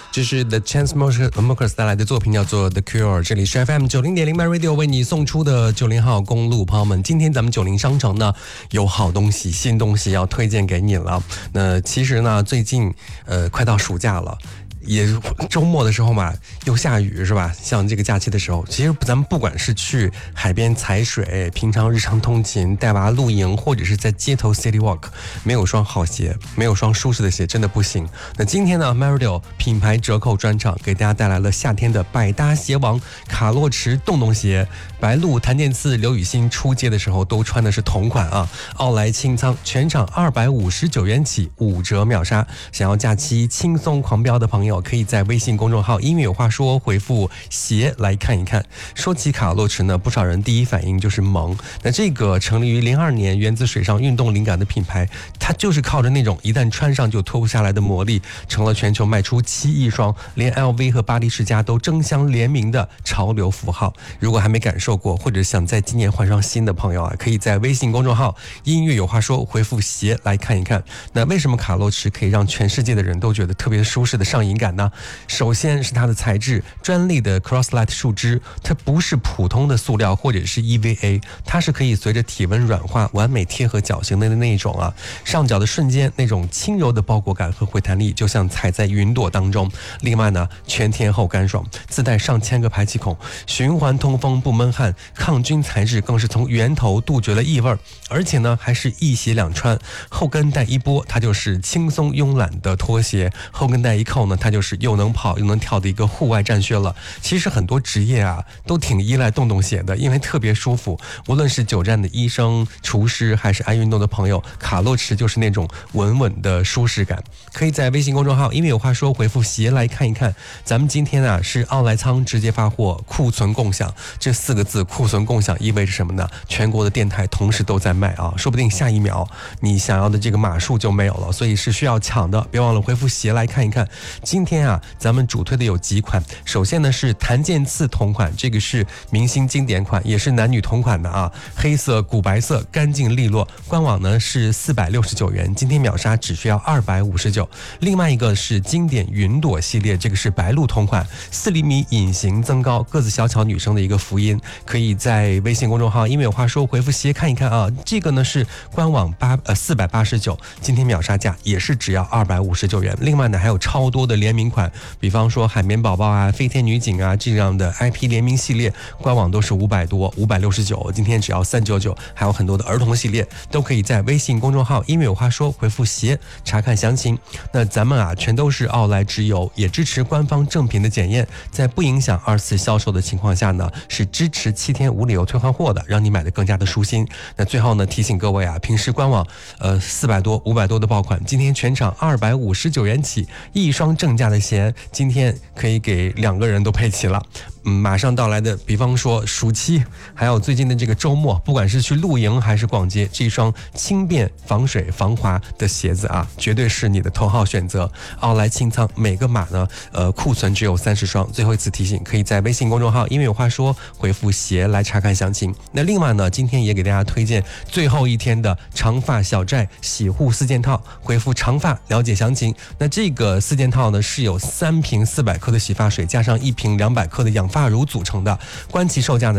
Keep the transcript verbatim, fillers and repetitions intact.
这是 The Chainsmokers 带来的作品，叫做 The Cure。这里是 F M 九零点零 My Radio 为你送出的九零号公路朋友们，今天咱们九零商城呢有好东西、新东西要推荐给你了。那其实呢，最近呃快到暑假了。也周末的时候嘛，又下雨是吧？像这个假期的时候，其实咱们不管是去海边踩水，平常日常通勤、带娃露营，或者是在街头 City Walk， 没有双好鞋，没有双舒适的鞋，真的不行。那今天呢 ，Maridio 品牌折扣专场给大家带来了夏天的百搭鞋王卡洛驰洞洞鞋。白鹿、谭健次、刘雨昕出街的时候都穿的是同款啊。奥莱清仓全场二百五十九元起，五折秒杀。想要假期轻松狂飙的朋友，可以在微信公众号音乐有话说回复鞋来看一看。说起卡洛驰呢，不少人第一反应就是萌。那这个成立于零二年，源自水上运动灵感的品牌，它就是靠着那种一旦穿上就脱不下来的魔力，成了全球卖出七亿双，连 L V 和巴黎世家都争相联名的潮流符号。如果还没感受过，或者想在今年换上新的朋友啊，可以在微信公众号音乐有话说回复鞋来看一看。那为什么卡洛驰可以让全世界的人都觉得特别舒适的上瘾感呢？首先是它的材质，专利的 Crosslite 树脂，它不是普通的塑料或者是 E V A， 它是可以随着体温软化，完美贴合脚型的那一种啊。上脚的瞬间，那种轻柔的包裹感和回弹力，就像踩在云朵当中。另外呢，全天候干爽，自带上千个排气孔，循环通风不闷汗，抗菌材质更是从源头杜绝了异味，而且呢还是一洗两穿。后跟带一拨，它就是轻松慵懒的拖鞋；后跟带一扣呢，它就是又能跑又能跳的一个户外战靴了。其实很多职业啊都挺依赖洞洞鞋的，因为特别舒服。无论是久站的医生、厨师，还是爱运动的朋友，卡洛驰就是那种稳稳的舒适感。可以在微信公众号因为有话说回复鞋来看一看。咱们今天啊是奥莱仓直接发货，库存共享。这四个字库存共享意味着什么呢？全国的店台同时都在卖啊，说不定下一秒你想要的这个码数就没有了，所以是需要抢的。别忘了回复鞋来看一看。今天啊咱们主推的有几款，首先呢是谭健次同款，这个是明星经典款，也是男女同款的啊，黑色古白色，干净利落。官网呢是四百六十九元，今天秒杀只需要二百五十九。另外一个是经典云朵系列，这个是白鹿同款，四厘米隐形增高，个子小巧女生的一个福音。可以在微信公众号因为有话说回复鞋看一看啊。这个呢是官网八呃四百八十九，今天秒杀价也是只要二百五十九元。另外呢还有超多的联名款，比方说海绵宝宝啊、飞天女警啊这样的 I P 联名系列，官网都是五百多，五百六十九，今天只要三百九十九。还有很多的儿童系列，都可以在微信公众号因为有话说回复鞋查看详情。那咱们啊全都是奥莱直邮，也支持官方正品的检验，在不影响二次销售的情况下呢，是支持七天无理由退换货的，让你买的更加的舒心。那最后呢提醒各位啊，平时官网呃四百多、五百多的爆款，今天全场二百五十九元起，一双正价的鞋，今天可以给两个人都配齐了。嗯，马上到来的，比方说暑期，还有最近的这个周末，不管是去露营还是逛街，这一双轻便、防水、防滑的鞋子啊，绝对是你的头号选择。奥莱清仓，每个码呢，呃，库存只有三十双。最后一次提醒，可以在微信公众号因为有话说回复鞋来查看详情。那另外呢，今天也给大家推荐最后一天的长发小寨洗护四件套，回复长发了解详情。那这个四件套呢，是有三瓶四百克的洗发水，加上一瓶两百克的养发乳组成的，官旗售价呢